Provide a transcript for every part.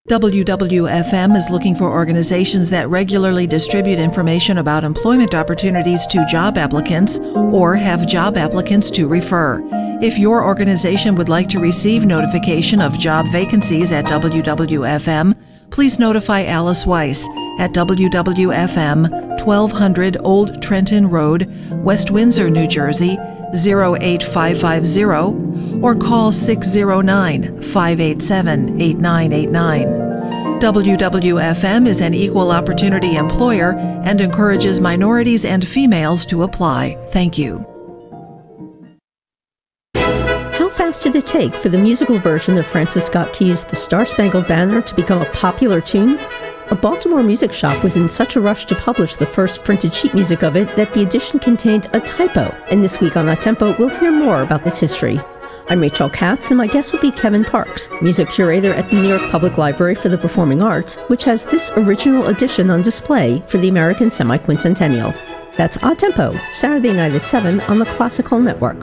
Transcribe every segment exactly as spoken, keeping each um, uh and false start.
W W F M is looking for organizations that regularly distribute information about employment opportunities to job applicants or have job applicants to refer. If your organization would like to receive notification of job vacancies at W W F M, please notify Alice Weiss at W W F M, twelve hundred Old Trenton Road, West Windsor, New Jersey, zero eight five five zero, or call six zero nine, five eight seven, eight nine eight nine. W W F M is an equal opportunity employer and encourages minorities and females to apply. Thank you. How fast did it take for the musical version of Francis Scott Key's The Star-Spangled Banner to become a popular tune? A Baltimore music shop was in such a rush to publish the first printed sheet music of it that the edition contained a typo. And this week on That Tempo, we'll hear more about this history. I'm Rachel Katz, and my guest will be Kevin Parks, music curator at the New York Public Library for the Performing Arts, which has this original edition on display for the American Semi-Quincentennial. That's Odd Tempo, Saturday night at seven on the Classical Network.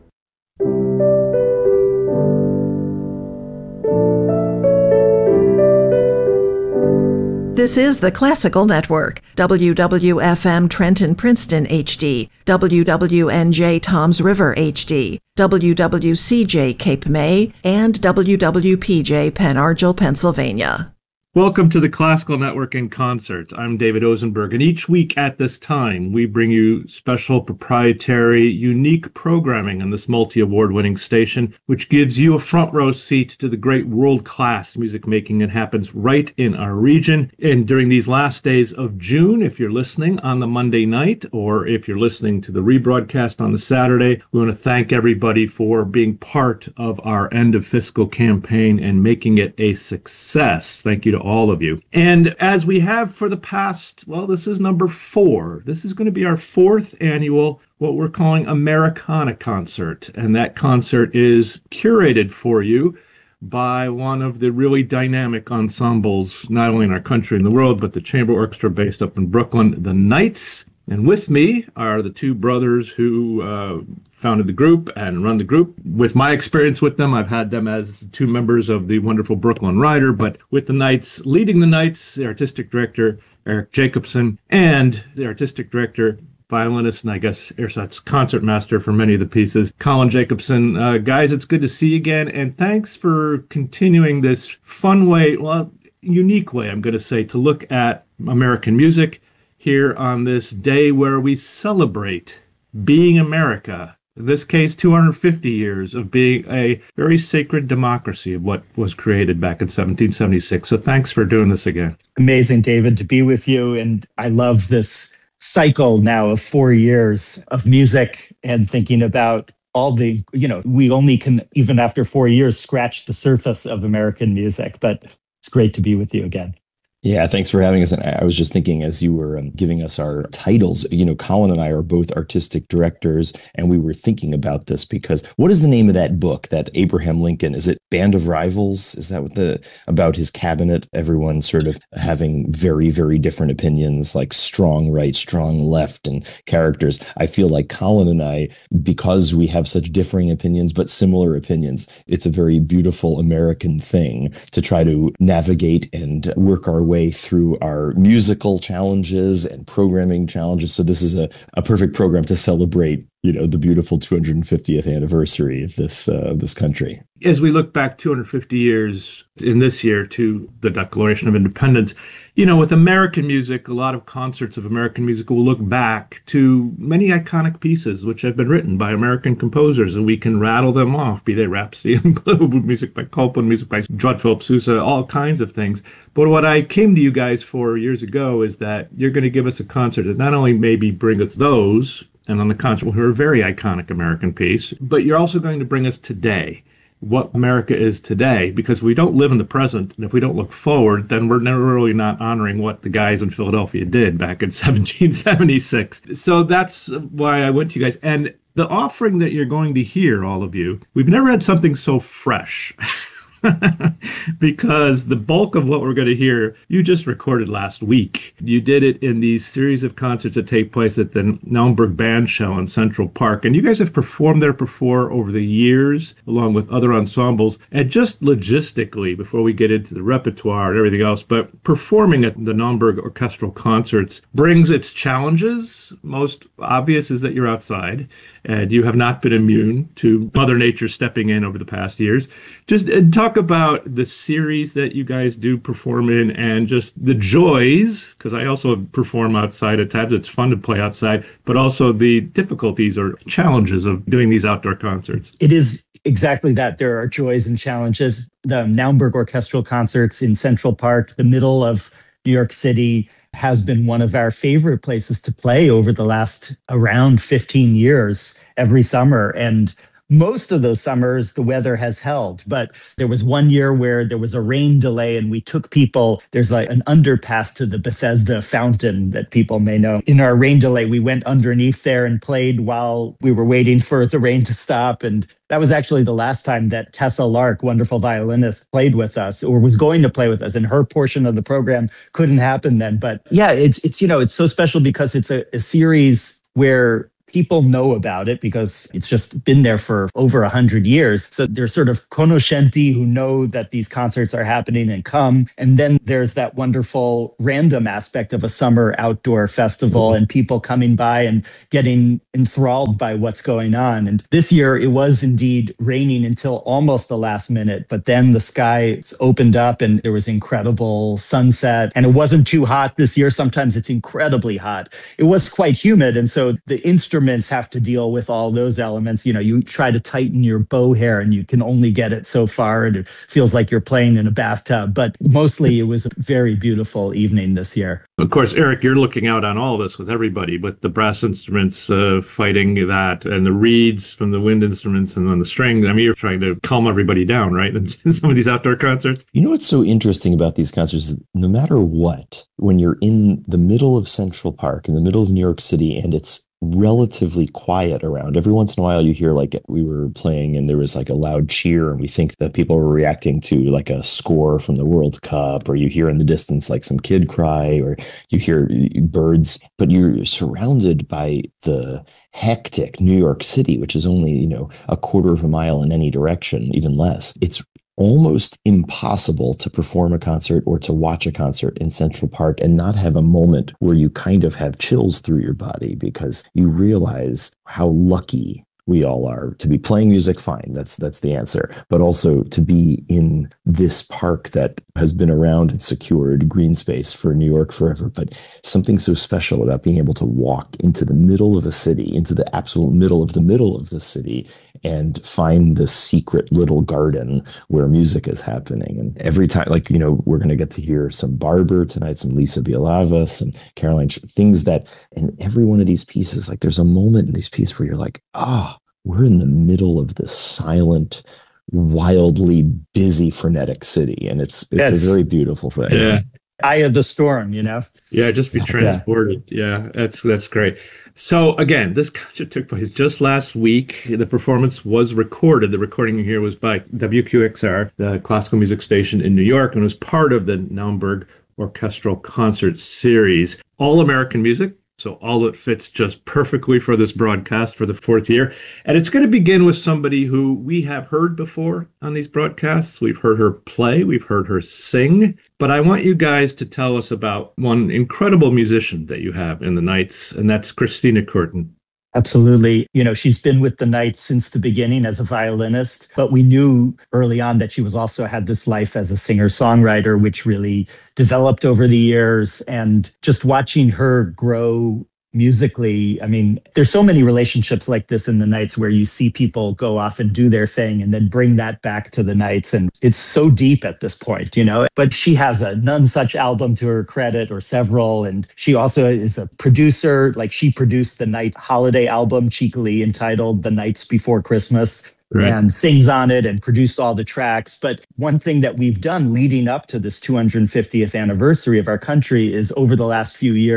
This is the Classical Network, W W F M Trenton Princeton H D, W W N J Toms River H D, W W C J Cape May, and W W P J Pen Argyl, Pennsylvania. Welcome to the Classical Network in Concert. I'm David Ozenberg, and each week at this time, we bring you special, proprietary, unique programming on this multi-award-winning station, which gives you a front row seat to the great world-class music making that happens right in our region. And during these last days of June, if you're listening on the Monday night, or if you're listening to the rebroadcast on the Saturday, we want to thank everybody for being part of our end of fiscal campaign and making it a success. Thank you to all of you. And as we have for the past, well, this is number four. This is going to be our fourth annual, what we're calling Americana concert. And that concert is curated for you by one of the really dynamic ensembles, not only in our country and the world, but the chamber orchestra based up in Brooklyn, the Knights. And with me are the two brothers who uh, founded the group and run the group. With my experience with them, I've had them as two members of the wonderful Brooklyn Rider, but with the Knights, leading the Knights, the artistic director, Eric Jacobson, and the artistic director, violinist, and I guess Ersatz concertmaster for many of the pieces, Colin Jacobson. Uh, guys, it's good to see you again, and thanks for continuing this fun way, well, unique way, I'm going to say, to look at American music here on this day where we celebrate being America. In this case, two hundred fifty years of being a very sacred democracy of what was created back in seventeen seventy-six. So thanks for doing this again. Amazing, David, to be with you. And I love this cycle now of four years of music and thinking about all the, you know, we only can, even after four years, scratch the surface of American music. But it's great to be with you again. Yeah, thanks for having us. And I was just thinking as you were um, giving us our titles, you know, Colin and I are both artistic directors, and we were thinking about this because what is the name of that book, that Abraham Lincoln? Is it Band of Rivals? Is that what the, about his cabinet, everyone sort of having very, very different opinions, like strong right, strong left, and characters. I feel like Colin and I, because we have such differing opinions, but similar opinions, it's a very beautiful American thing to try to navigate and work our way through our musical challenges and programming challenges. So this is a, a perfect program to celebrate, you know, the beautiful two hundred fiftieth anniversary of this uh, of this country. As we look back two hundred fifty years in this year to the Declaration of Independence, you know, with American music, a lot of concerts of American music will look back to many iconic pieces which have been written by American composers, and we can rattle them off, be they Rhapsody in Blue, music by Copland, music by Judd Phillips Sousa, all kinds of things. But what I came to you guys for years ago is that you're going to give us a concert that not only maybe bring us those, and on the concert, we'll hear a very iconic American piece, but you're also going to bring us today, what America is today, because we don't live in the present, and if we don't look forward, then we're never really not honoring what the guys in Philadelphia did back in seventeen seventy-six. So that's why I went to you guys. And the offering that you're going to hear, all of you, we've never had something so fresh. because the bulk of what we're going to hear, you just recorded last week. You did it in these series of concerts that take place at the Naumburg Band Show in Central Park. And you guys have performed there before over the years, along with other ensembles. And just logistically, before we get into the repertoire and everything else, but performing at the Naumburg Orchestral Concerts brings its challenges. Most obvious is that you're outside, and you have not been immune to Mother Nature stepping in over the past years. Just uh, talk about the series that you guys do perform in and just the joys, because I also perform outside at times. It's fun to play outside, but also the difficulties or challenges of doing these outdoor concerts. It is exactly that. There are joys and challenges. The Naumburg Orchestral Concerts in Central Park, the middle of New York City, has been one of our favorite places to play over the last around fifteen years every summer. And most of those summers, the weather has held. But there was one year where there was a rain delay and we took people, there's like an underpass to the Bethesda fountain that people may know. In our rain delay, we went underneath there and played while we were waiting for the rain to stop. And that was actually the last time that Tessa Lark, wonderful violinist, played with us or was going to play with us. And her portion of the program couldn't happen then. But yeah, it's, it's you know, it's so special because it's a, a series where people know about it because it's just been there for over a hundred years. So there's sort of conoscenti who know that these concerts are happening and come. And then there's that wonderful random aspect of a summer outdoor festival and people coming by and getting enthralled by what's going on. And this year it was indeed raining until almost the last minute, but then the sky opened up and there was incredible sunset and it wasn't too hot this year. Sometimes it's incredibly hot. It was quite humid. And so the instruments have to deal with all those elements. You know, you try to tighten your bow hair and you can only get it so far and it feels like you're playing in a bathtub. But mostly it was a very beautiful evening this year. Of course, Eric, you're looking out on all this with everybody, with the brass instruments uh, fighting that and the reeds from the wind instruments and then the strings. I mean, you're trying to calm everybody down, right? In some of these outdoor concerts. You know what's so interesting about these concerts? No matter what, when you're in the middle of Central Park, in the middle of New York City, and it's relatively quiet around. Every once in a while you hear like we were playing and there was like a loud cheer and we think that people were reacting to like a score from the World Cup, or you hear in the distance like some kid cry, or you hear birds, but you're surrounded by the hectic New York City, which is only, you know, a quarter of a mile in any direction, even less. It's almost impossible to perform a concert or to watch a concert in Central Park and not have a moment where you kind of have chills through your body because you realize how lucky we all are to be playing music. Fine, that's that's the answer, but also to be in this park that has been around and secured green space for New York forever. But something so special about being able to walk into the middle of a city, into the absolute middle of the middle of the city, and find this secret little garden where music is happening. And every time, like, you know, we're going to get to hear some Barber tonight, some Lisa Bielava, some Caroline, things that, in every one of these pieces, like there's a moment in these pieces where you're like, ah, oh, we're in the middle of this silent, wildly busy, frenetic city. And it's, it's yes. a very beautiful thing. Yeah. Eye of the storm, you know? Yeah, just be transported. Yeah. yeah, that's that's great. So again, this concert took place just last week. The performance was recorded. The recording here was by W Q X R, the classical music station in New York, and was part of the Naumburg Orchestral Concert Series. All American music. So all it fits just perfectly for this broadcast for the fourth year. And it's going to begin with somebody who we have heard before on these broadcasts. We've heard her play. We've heard her sing. But I want you guys to tell us about one incredible musician that you have in the Knights, and that's Christina Curtin. Absolutely. You know, she's been with the Knights since the beginning as a violinist, but we knew early on that she was also had this life as a singer-songwriter, which really developed over the years. And just watching her grow musically, I mean, there's so many relationships like this in the Knights where you see people go off and do their thing and then bring that back to the Knights. And it's so deep at this point, you know, but she has a None Such album to her credit, or several. And she also is a producer. Like, she produced the Knights holiday album, cheekily entitled The Nights Before Christmas. Right. And sings on it and produced all the tracks. But one thing that we've done leading up to this two hundred fiftieth anniversary of our country is, over the last few years,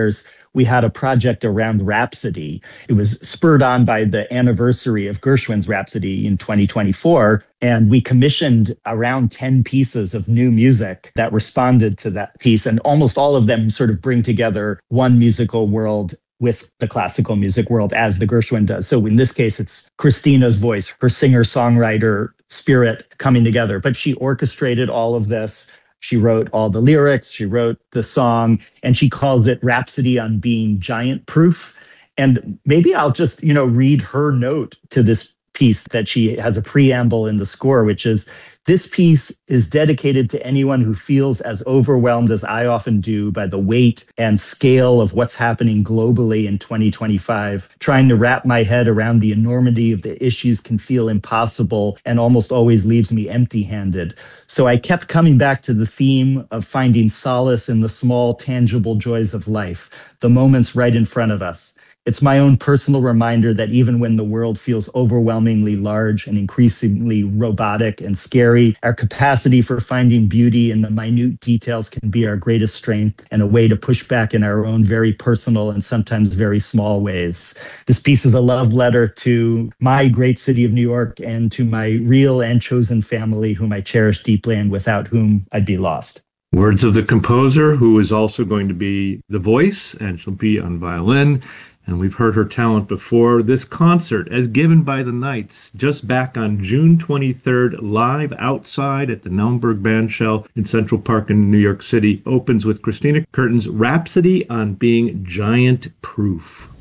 we had a project around Rhapsody. It was spurred on by the anniversary of Gershwin's Rhapsody in twenty twenty-four. And we commissioned around ten pieces of new music that responded to that piece. And almost all of them sort of bring together one musical world with the classical music world as the Gershwin does. So in this case, it's Christina's voice, her singer-songwriter spirit coming together. But she orchestrated all of this. She wrote all the lyrics, she wrote the song, and she calls it Rhapsody on Being Giant Proof. And maybe I'll just, you know, read her note to this piece that she has a preamble in the score, which is, this piece is dedicated to anyone who feels as overwhelmed as I often do by the weight and scale of what's happening globally in twenty twenty-five. Trying to wrap my head around the enormity of the issues can feel impossible and almost always leaves me empty-handed. So I kept coming back to the theme of finding solace in the small, tangible joys of life, the moments right in front of us. It's my own personal reminder that even when the world feels overwhelmingly large and increasingly robotic and scary, our capacity for finding beauty in the minute details can be our greatest strength and a way to push back in our own very personal and sometimes very small ways. This piece is a love letter to my great city of New York and to my real and chosen family, whom I cherish deeply and without whom I'd be lost. Words of the composer, who is also going to be the voice, and she'll be on violin. And we've heard her talent before. This concert, as given by the Knights, just back on June twenty-third, live outside at the Naumburg Bandshell in Central Park in New York City, opens with Christina Curtin's Rhapsody on Being Giant Proof.